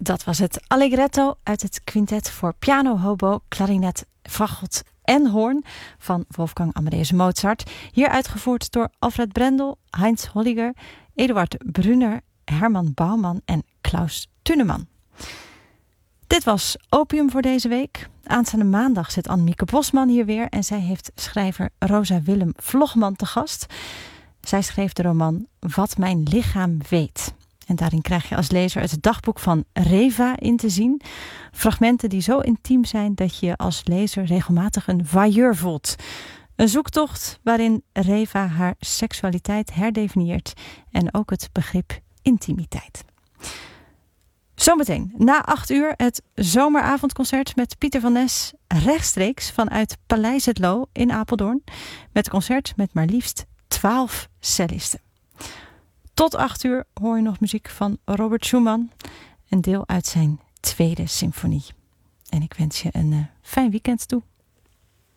Dat was het Allegretto uit het quintet voor piano, hobo, klarinet, fagot en hoorn van Wolfgang Amadeus Mozart. Hier uitgevoerd door Alfred Brendel, Heinz Holliger, Eduard Brunner, Herman Bouwman en Klaus Tunneman. Dit was Opium voor deze week. Aanstaande maandag zit Annemieke Bosman hier weer en zij heeft schrijver Rosa Willem Vlogman te gast. Zij schreef de roman Wat mijn lichaam weet. En daarin krijg je als lezer het dagboek van Reva in te zien. Fragmenten die zo intiem zijn dat je als lezer regelmatig een voyeur voelt. Een zoektocht waarin Reva haar seksualiteit herdefinieert en ook het begrip intimiteit. Zometeen, na 8 uur, het zomeravondconcert met Pieter van Nes, rechtstreeks vanuit Paleis het Loo in Apeldoorn. Met een concert met maar liefst 12 cellisten. Tot 8 uur hoor je nog muziek van Robert Schumann, een deel uit zijn 2e symfonie. En ik wens je een fijn weekend toe.